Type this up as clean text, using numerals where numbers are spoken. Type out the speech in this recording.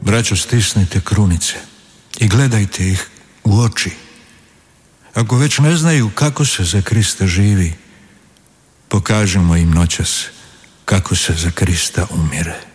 Braćo, stisnite krunice i gledajte ih u oči. Ako već ne znaju kako se za Krista živi, pokažimo im noćas kako se za Krista umire.